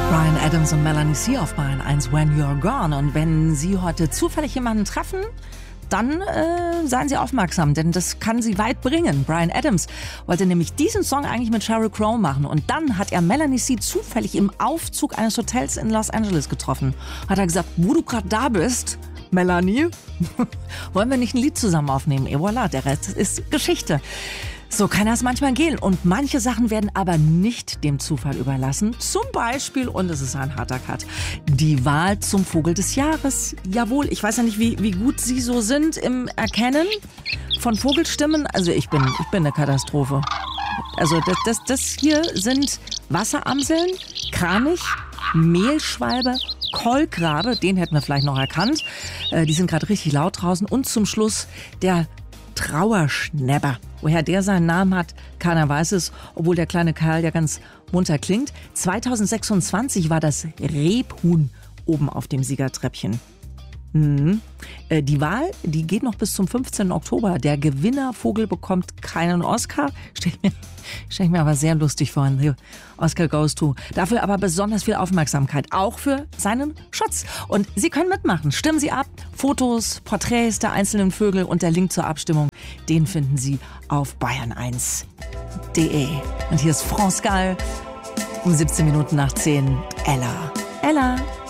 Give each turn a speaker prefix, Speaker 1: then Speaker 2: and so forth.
Speaker 1: Bryan Adams und Melanie C. auf Bayern 1, When You're Gone. Und wenn Sie heute zufällig jemanden treffen, dann seien Sie aufmerksam, denn das kann Sie weit bringen. Bryan Adams wollte nämlich diesen Song eigentlich mit Sheryl Crow machen. Und dann hat er Melanie C. zufällig im Aufzug eines Hotels in Los Angeles getroffen. Hat er gesagt, wo du gerade da bist, Melanie, wollen wir nicht ein Lied zusammen aufnehmen? Et voilà, der Rest ist Geschichte. So kann das manchmal gehen. Und manche Sachen werden aber nicht dem Zufall überlassen. Zum Beispiel, und es ist ein harter Cut, die Wahl zum Vogel des Jahres. Jawohl, ich weiß ja nicht, wie gut Sie so sind im Erkennen von Vogelstimmen. Also ich bin eine Katastrophe. Also das hier sind Wasseramseln, Kranich, Mehlschwalbe, Kolkrabe, den hätten wir vielleicht noch erkannt. Die sind gerade richtig laut draußen. Und zum Schluss der Trauerschnäpper. Woher der seinen Namen hat, keiner weiß es, obwohl der kleine Kerl ja ganz munter klingt. 2026 war das Rebhuhn oben auf dem Siegertreppchen. Die Wahl, die geht noch bis zum 15. Oktober. Der Gewinnervogel bekommt keinen Oscar. Stell ich mir aber sehr lustig vor. Oscar goes to. Dafür aber besonders viel Aufmerksamkeit. Auch für seinen Schutz. Und Sie können mitmachen. Stimmen Sie ab. Fotos, Porträts der einzelnen Vögel und der Link zur Abstimmung, den finden Sie auf bayern1.de. Und hier ist France Gall um 17 Minuten nach 10. Ella.